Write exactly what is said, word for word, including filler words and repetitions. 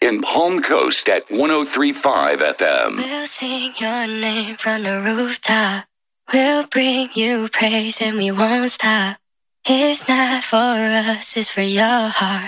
in Palm Coast at one oh three point five F M. We'll sing your name from the rooftop. We'll bring you praise and we won't stop. It's not for us, it's for your heart.